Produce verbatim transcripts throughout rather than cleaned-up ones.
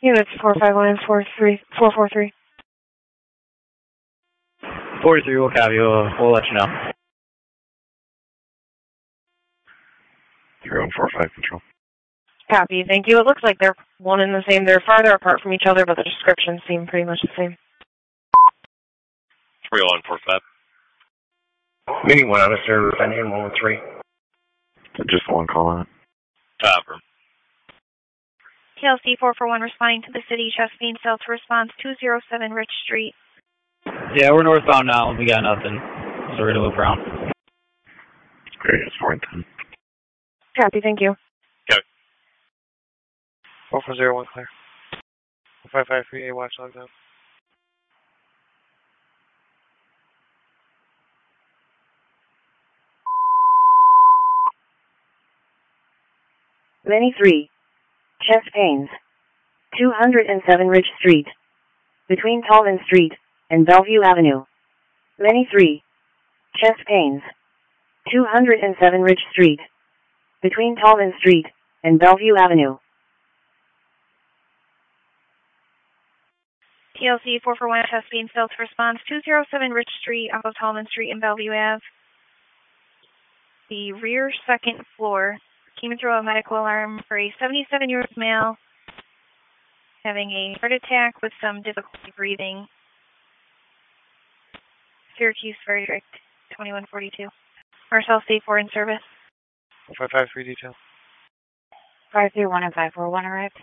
Units four five one and four three four four three. forty-three, we'll copy. We'll, we'll let you know. three one four five control. Copy, thank you. It looks like they're one and the same. They're farther apart from each other, but the descriptions seem pretty much the same. three one four five. Meeting one out of service, I need one one three. Just one call on it. Copper. T L C four four one responding to the city, Chesapeake South response two oh seven Rich Street. Yeah, we're northbound now. We got nothing. So we're going to loop around. Great, it's four and ten. Copy, thank you. Okay. four four zero one clear. five five three A watch logged down. Many three. Chest pains. two hundred seven Ridge Street. Between Tallman Street and Bellevue Avenue. Many three. Chest pains. two hundred seven Ridge Street. Between Tallman Street and Bellevue Avenue. T L C four four one Chesapeake South response two oh seven Rich Street off of Tallman Street and Bellevue Avenue. The rear second floor came through a medical alarm for a seventy-seven-year-old male having a heart attack with some difficulty breathing. Syracuse Fire District twenty-one forty-two. Marcel State four in service. five five three detail. five three one and five four one arrived.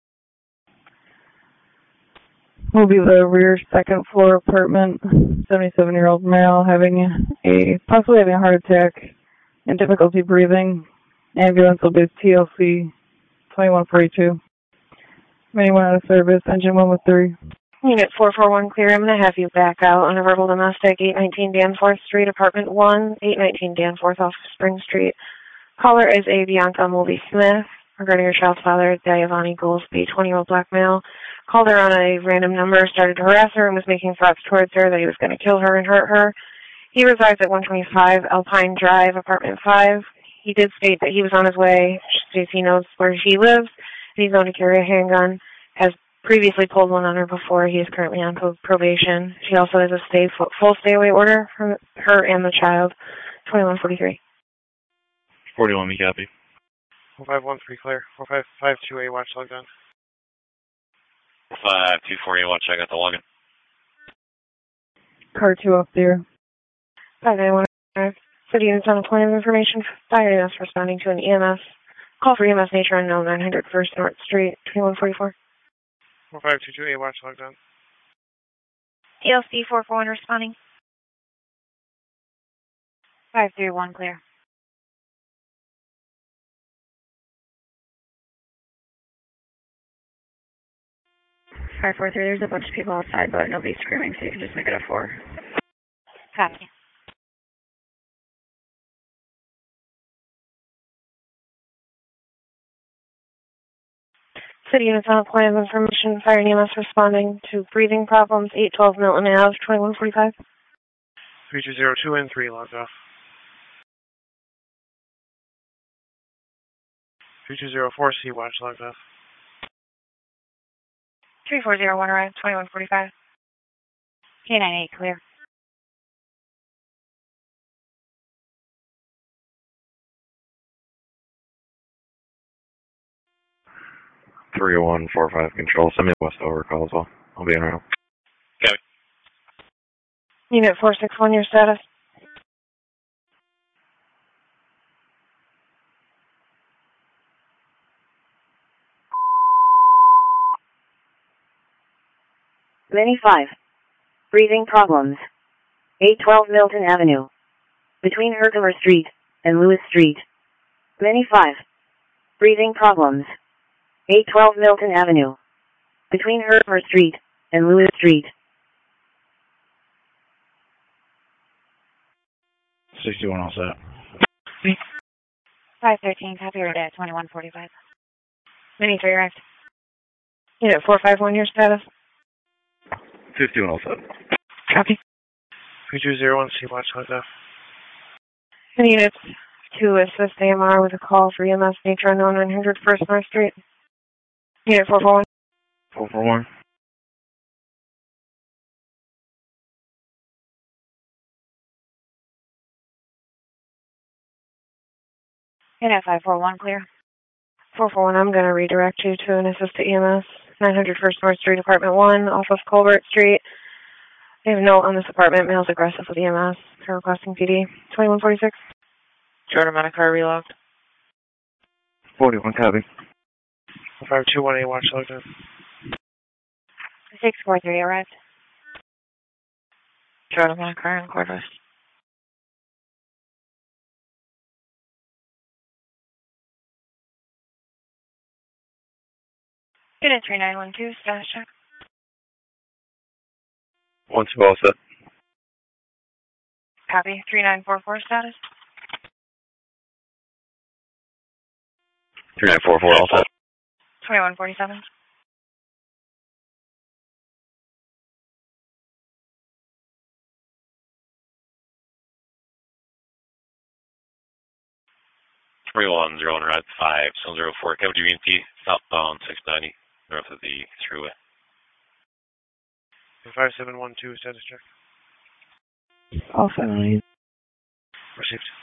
Will be the rear second floor apartment. seventy-seven-year-old male having a, possibly having a heart attack and difficulty breathing. Ambulance will be T L C twenty-one forty-two. Anyone out of service, engine one with three. Unit four four one clear. I'm going to have you back out on a verbal domestic, eight nineteen Danforth Street, apartment one, eight nineteen Danforth off Spring Street. Caller is a Bianca Mulvey Smith regarding her child's father, Diavani Goolsby, twenty-year-old black male. Called her on a random number, started to harass her, and was making threats towards her that he was going to kill her and hurt her. He resides at one twenty-five Alpine Drive, apartment five. He did state that he was on his way. States he knows where she lives. He's known to carry a handgun. Has previously pulled one on her before. He is currently on probation. She also has a stay full stay away order from her and the child. twenty-one forty-three. forty-one, we copy. four five one three clear. four five five two A watch logged down. five two four A watch, I got the login. Car two up there. five nine one five. City units on a point of information. Fire E M S responding to an E M S. Call for E M S nature unknown, nine hundred First North Street, twenty-one forty-four. four five two two A watch logged down. T L C four four one responding. five three one clear. five four three, there's a bunch of people outside, but nobody's screaming, so you can just make it a four. Copy. City units on a point of information. Fire E M S responding to breathing problems, eight twelve Milton Avenue, twenty-one forty-five. three two zero two and three logged off. three two zero four C watch logged off. three four zero one arrived, twenty-one forty-five. K nine eight clear. three oh one four five control. Send me a west over call as well. I'll be in around. Okay. Unit four six one, your status. Many five. Breathing problems. eight twelve Milton Avenue. Between Herkimer Street and Lewis Street. Many five. Breathing problems. eight twelve Milton Avenue. Between Herkimer Street and Lewis Street. sixty-one all set. five thirteen, copy right at twenty-one forty-five. Mini three arrived. Unit four five one, your status. fifty-one all set. Copy. three two zero one C watch logged off. Units to assist A M R with a call for E M S nature unknown, nine hundred First North Street. Unit four four one. four four one. And at five four one, clear. four four one, I'm going to redirect you to an assisted E M S, nine hundred First North Street, Apartment one, off of Colbert Street. They have a note on this apartment, male's aggressive with E M S. They're requesting P D. twenty-one forty-six. Jordan, my car relogged. forty-one, copy. five two one eight, watch logged in. six four three arrived. Jordan, my car in Corvus. Unit three nine one two, status check. one two all set. Copy. three nine four four status. three nine four four all set. twenty-one forty-seven. twenty-one zero one red five seven zero four. Kevin D B and P southbound six ninety north of the thruway. five seven one two, status check. All set. Received.